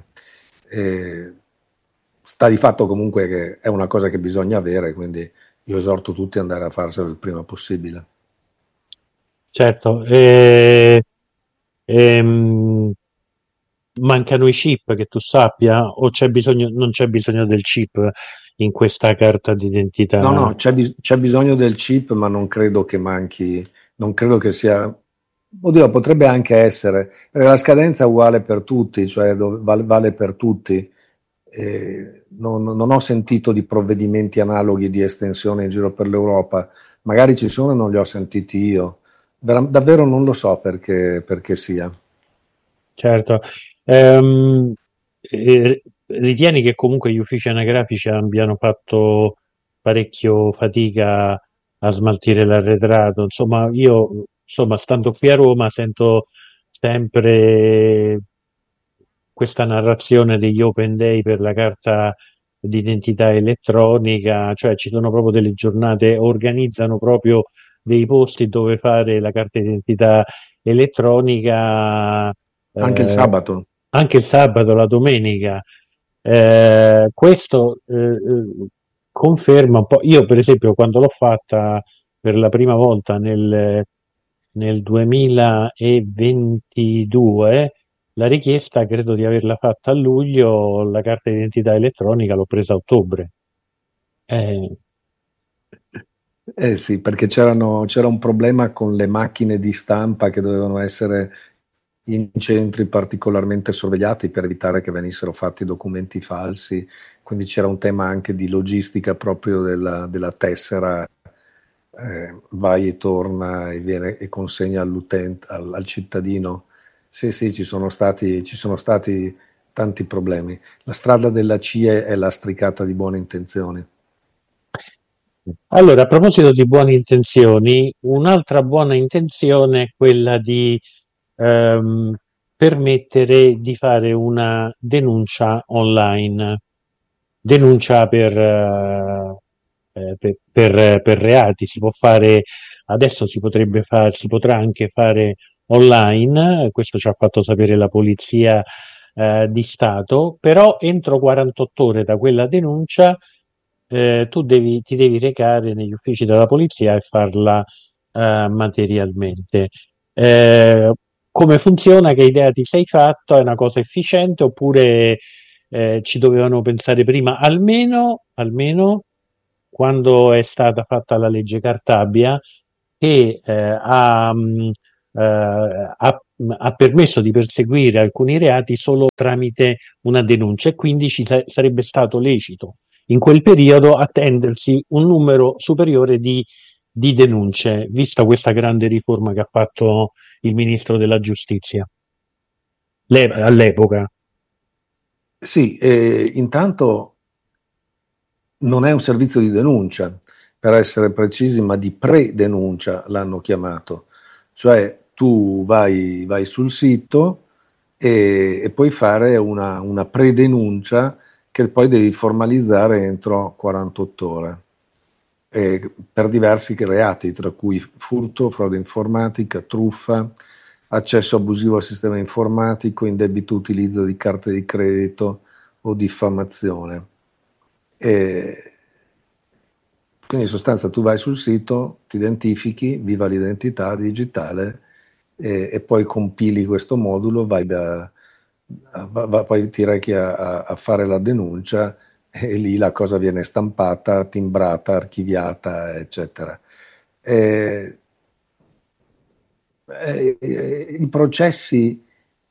[SPEAKER 12] Sta di fatto comunque che è una cosa che bisogna avere, quindi io esorto tutti ad andare a farselo il prima possibile.
[SPEAKER 11] Certo, mancano i chip, che tu sappia, o non c'è bisogno del chip in questa carta d'identità?
[SPEAKER 12] No, c'è bisogno del chip, ma non credo che manchi, non credo che sia. Oddio, potrebbe anche essere, perché la scadenza è uguale per tutti, cioè vale per tutti. Non ho sentito di provvedimenti analoghi di estensione in giro per l'Europa, magari ci sono e non li ho sentiti io. Davvero non lo so perché sia.
[SPEAKER 11] Certo. Ritieni che comunque gli uffici anagrafici abbiano fatto parecchio fatica a smaltire l'arretrato? Insomma, io, stando qui a Roma, sento sempre questa narrazione degli open day per la carta d'identità elettronica, cioè ci sono proprio delle giornate, organizzano proprio dei posti dove fare la carta d'identità elettronica.
[SPEAKER 12] Anche il sabato.
[SPEAKER 11] Anche il sabato, la domenica. Questo conferma un po'. Io, per esempio, quando l'ho fatta per la prima volta nel 2022, la richiesta credo di averla fatta a luglio, la carta d'identità elettronica l'ho presa a ottobre.
[SPEAKER 12] Sì, perché c'era un problema con le macchine di stampa che dovevano essere in centri particolarmente sorvegliati per evitare che venissero fatti documenti falsi, quindi c'era un tema anche di logistica proprio della tessera, vai e torna e viene e consegna all'utente, al cittadino. Sì, ci sono stati tanti problemi. La strada della CIE è lastricata di buone intenzioni.
[SPEAKER 11] Allora, a proposito di buone intenzioni, un'altra buona intenzione è quella di ehm, permettere di fare una denuncia online, denuncia per reati. Si può fare, adesso si potrà anche fare online, questo ci ha fatto sapere la Polizia di Stato, però entro 48 ore da quella denuncia ti devi recare negli uffici della polizia e farla materialmente. Eh, Come funziona? Che idea ti sei fatto? È una cosa efficiente oppure ci dovevano pensare prima? Almeno quando è stata fatta la legge Cartabia che ha permesso di perseguire alcuni reati solo tramite una denuncia e quindi sarebbe stato lecito in quel periodo attendersi un numero superiore di denunce, vista questa grande riforma che ha fatto il ministro della giustizia all'epoca.
[SPEAKER 12] Sì, intanto non è un servizio di denuncia, per essere precisi, ma di pre-denuncia l'hanno chiamato. Cioè tu vai sul sito e puoi fare una pre-denuncia che poi devi formalizzare entro 48 ore. Per diversi reati, tra cui furto, frode informatica, truffa, accesso abusivo al sistema informatico, indebito utilizzo di carte di credito o diffamazione. Quindi in sostanza tu vai sul sito, ti identifichi, viva l'identità digitale e poi compili questo modulo, poi ti rechi a fare la denuncia e lì la cosa viene stampata, timbrata, archiviata, eccetera. I processi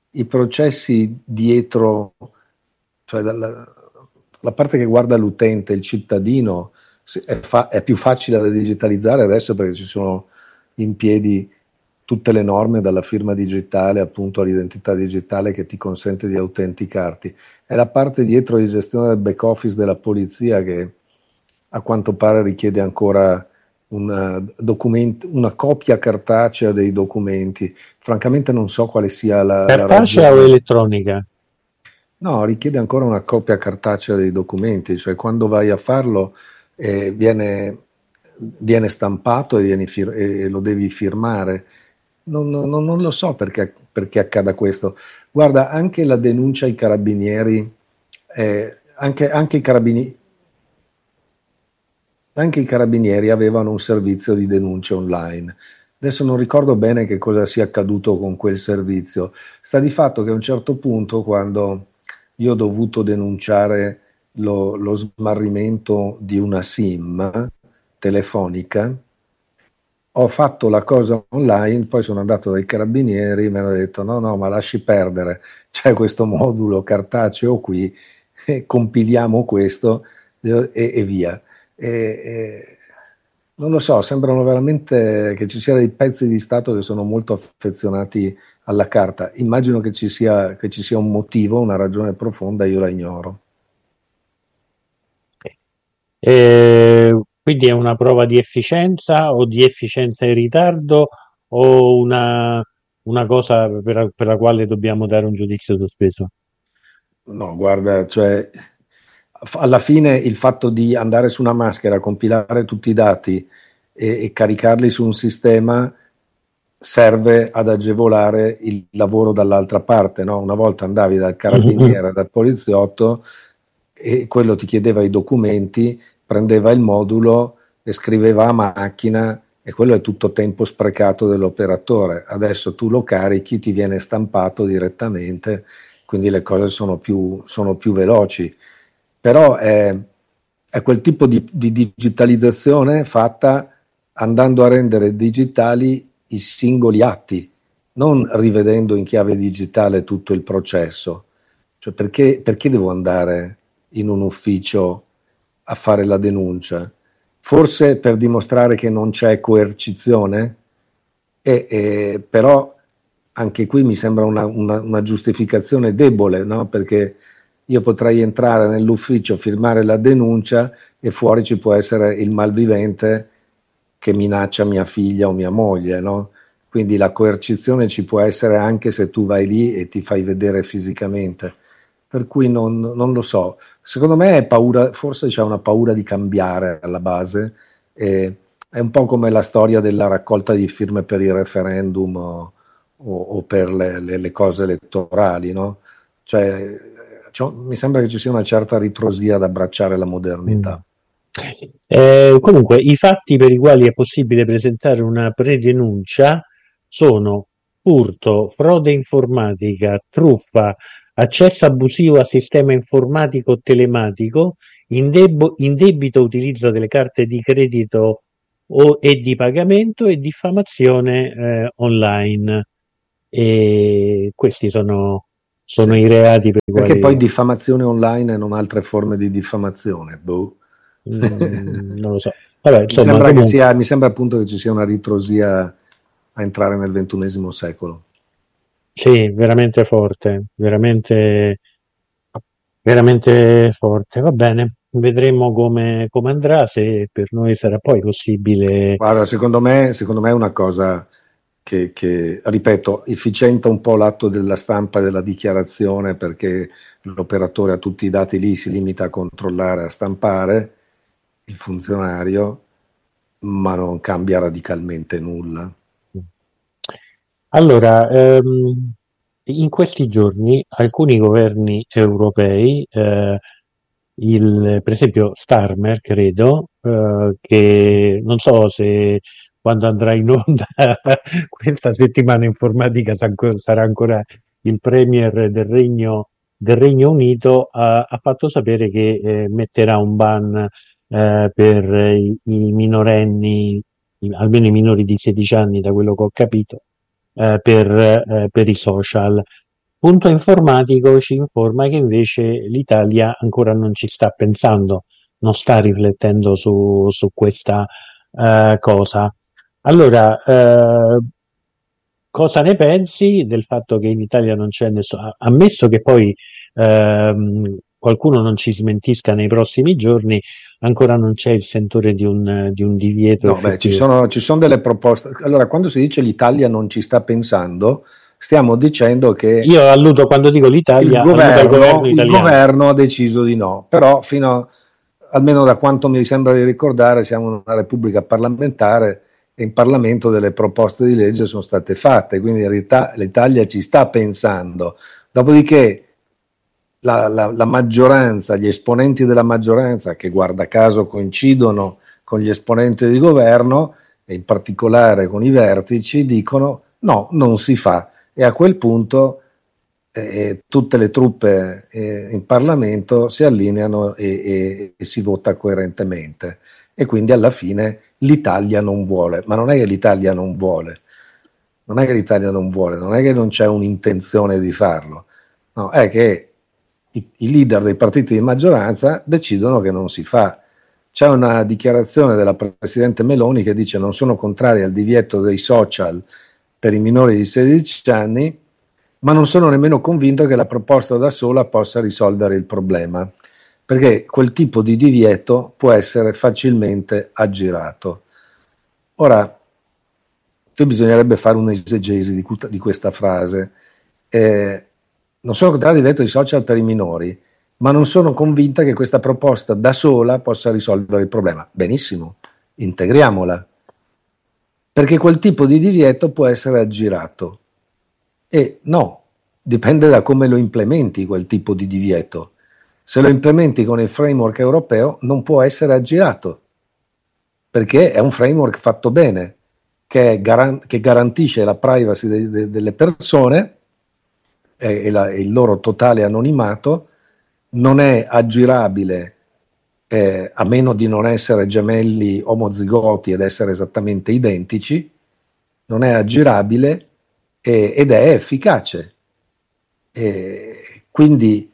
[SPEAKER 12] dietro, cioè la parte che guarda l'utente, il cittadino, è più facile da digitalizzare adesso perché ci sono in piedi tutte le norme, dalla firma digitale appunto all'identità digitale che ti consente di autenticarti. È la parte dietro di gestione del back office della polizia che a quanto pare richiede ancora una copia cartacea dei documenti. Francamente non so quale sia la
[SPEAKER 11] Cartacea o elettronica?
[SPEAKER 12] No, richiede ancora una copia cartacea dei documenti, cioè quando vai a farlo viene stampato e lo devi firmare. Non lo so perché accada questo. Guarda, anche la denuncia ai carabinieri, anche i carabinieri avevano un servizio di denuncia online. Adesso non ricordo bene che cosa sia accaduto con quel servizio. Sta di fatto che a un certo punto, quando io ho dovuto denunciare lo smarrimento di una SIM telefonica, ho fatto la cosa online, poi sono andato dai carabinieri, mi hanno detto no, ma lasci perdere, c'è questo modulo cartaceo qui, compiliamo questo e via. Non lo so, sembrano veramente che ci siano dei pezzi di Stato che sono molto affezionati alla carta. Immagino che ci sia un motivo, una ragione profonda, io la ignoro.
[SPEAKER 11] Quindi è una prova di efficienza o di efficienza in ritardo o una cosa per la quale dobbiamo dare un giudizio sospeso?
[SPEAKER 12] No, guarda, cioè, alla fine il fatto di andare su una maschera, compilare tutti i dati e caricarli su un sistema serve ad agevolare il lavoro dall'altra parte, no? Una volta andavi dal carabiniere, dal poliziotto e quello ti chiedeva i documenti, prendeva il modulo e scriveva a macchina e quello è tutto tempo sprecato dell'operatore. Adesso tu lo carichi, ti viene stampato direttamente, quindi le cose sono più veloci. Però è quel tipo di digitalizzazione fatta andando a rendere digitali i singoli atti, non rivedendo in chiave digitale tutto il processo. Cioè perché devo andare in un ufficio a fare la denuncia? Forse per dimostrare che non c'è coercizione, però anche qui mi sembra una giustificazione debole, no? Perché io potrei entrare nell'ufficio, firmare la denuncia, e fuori ci può essere il malvivente che minaccia mia figlia o mia moglie, no? Quindi la coercizione ci può essere anche se tu vai lì e ti fai vedere fisicamente. Per cui non lo so. Secondo me è paura, forse c'è una paura di cambiare alla base. È un po' come la storia della raccolta di firme per il referendum o per le cose elettorali, no? Cioè, mi sembra che ci sia una certa ritrosia ad abbracciare la modernità.
[SPEAKER 11] Comunque, i fatti per i quali è possibile presentare una predenuncia sono furto, frode informatica, truffa, accesso abusivo al sistema informatico telematico, indebito utilizzo delle carte di credito e di pagamento e diffamazione online. E questi sono
[SPEAKER 12] Sì.
[SPEAKER 11] i reati per i
[SPEAKER 12] Perché
[SPEAKER 11] quali...
[SPEAKER 12] poi diffamazione online e non altre forme di diffamazione. Boh.
[SPEAKER 11] non lo so. Vabbè,
[SPEAKER 12] Mi sembra appunto che ci sia una ritrosia a entrare nel XXI secolo.
[SPEAKER 11] Sì, veramente forte, veramente forte. Va bene, vedremo come andrà, se per noi sarà poi possibile.
[SPEAKER 12] Guarda, secondo me è una cosa che, ripeto, efficienta un po' l'atto della stampa e della dichiarazione, perché l'operatore ha tutti i dati lì, si limita a controllare, a stampare il funzionario, ma non cambia radicalmente nulla.
[SPEAKER 11] Allora, in questi giorni alcuni governi europei, per esempio Starmer, credo, che non so se quando andrà in onda questa settimana informatica sarà ancora il premier del Regno Unito, ha fatto sapere che metterà un ban per i minorenni, almeno i minori di 16 anni, da quello che ho capito, per i social. Punto Informatico ci informa che invece l'Italia ancora non ci sta pensando, non sta riflettendo su questa cosa. Allora, cosa ne pensi del fatto che in Italia non c'è nessuno, ammesso che poi qualcuno non ci smentisca nei prossimi giorni, ancora non c'è il sentore di un divieto
[SPEAKER 12] No, beh, ci
[SPEAKER 11] effettivo.
[SPEAKER 12] sono delle proposte. Allora, quando si dice l'Italia non ci sta pensando, stiamo dicendo che
[SPEAKER 11] Io alludo, quando dico l'Italia, alludo al governo
[SPEAKER 12] il
[SPEAKER 11] italiano.
[SPEAKER 12] governo ha deciso di no, però almeno da quanto mi sembra di ricordare, siamo una repubblica parlamentare e in Parlamento delle proposte di legge sono state fatte, quindi in realtà l'Italia ci sta pensando. Dopodiché la maggioranza, gli esponenti della maggioranza, che guarda caso coincidono con gli esponenti di governo, e in particolare con i vertici, dicono no, non si fa. E a quel punto tutte le truppe in Parlamento si allineano e si vota coerentemente. E quindi alla fine l'Italia non vuole. Ma non è che l'Italia non vuole, non è che non c'è un'intenzione di farlo, no, è che i leader dei partiti di maggioranza decidono che non si fa. C'è una dichiarazione della Presidente Meloni che dice: non sono contrari al divieto dei social per i minori di 16 anni, ma non sono nemmeno convinto che la proposta da sola possa risolvere il problema, perché quel tipo di divieto può essere facilmente aggirato. Ora, bisognerebbe fare un'esegesi di questa frase. Non sono contrario al divieto dei social per i minori, ma non sono convinta che questa proposta da sola possa risolvere il problema. Benissimo, integriamola, perché quel tipo di divieto può essere aggirato. E no, dipende da come lo implementi quel tipo di divieto. Se lo implementi con il framework europeo non può essere aggirato, perché è un framework fatto bene, che garantisce la privacy delle persone e il loro totale anonimato, non è aggirabile a meno di non essere gemelli omozigoti ed essere esattamente identici, non è aggirabile ed è efficace. Quindi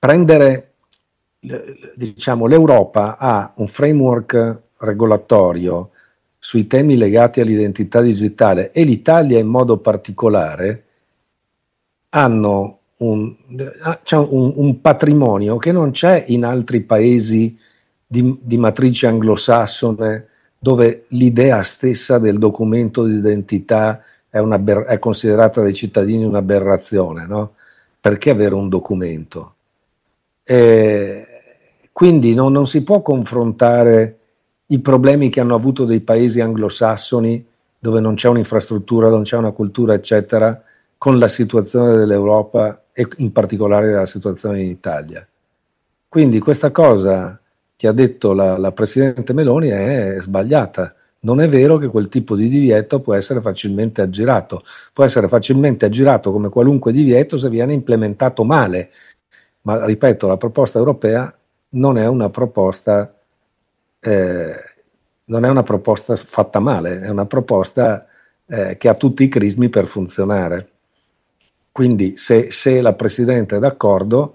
[SPEAKER 12] l'Europa ha un framework regolatorio sui temi legati all'identità digitale, e l'Italia in modo particolare hanno un patrimonio che non c'è in altri paesi di matrice anglosassone, dove l'idea stessa del documento di identità è considerata dai cittadini un'aberrazione, no? Perché avere un documento? Quindi non si può confrontare i problemi che hanno avuto dei paesi anglosassoni, dove non c'è un'infrastruttura, non c'è una cultura, eccetera, con la situazione dell'Europa e in particolare la situazione in Italia. Quindi questa cosa che ha detto la Presidente Meloni è sbagliata. Non è vero che quel tipo di divieto può essere facilmente aggirato. Può essere facilmente aggirato come qualunque divieto se viene implementato male. Ma ripeto, la proposta europea non è una proposta fatta male, è una proposta che ha tutti i crismi per funzionare. Quindi se la Presidente è d'accordo,